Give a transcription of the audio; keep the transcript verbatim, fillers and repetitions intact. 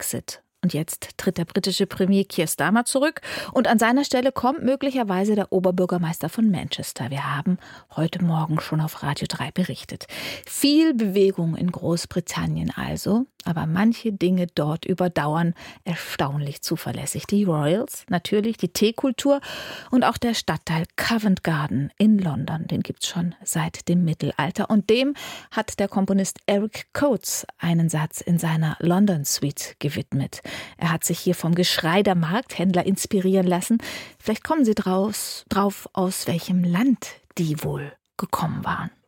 Brexit. Und jetzt tritt der britische Premier Keir Starmer zurück und an seiner Stelle kommt möglicherweise der Oberbürgermeister von Manchester. Wir haben heute Morgen schon auf Radio drei berichtet. Viel Bewegung in Großbritannien also, aber manche Dinge dort überdauern erstaunlich zuverlässig. Die Royals, natürlich die Teekultur und auch der Stadtteil Covent Garden in London, den gibt's schon seit dem Mittelalter. Und dem hat der Komponist Eric Coates einen Satz in seiner London Suite gewidmet. Er hat sich hier vom Geschrei der Markthändler inspirieren lassen. Vielleicht kommen Sie draus, drauf, aus welchem Land die wohl gekommen waren.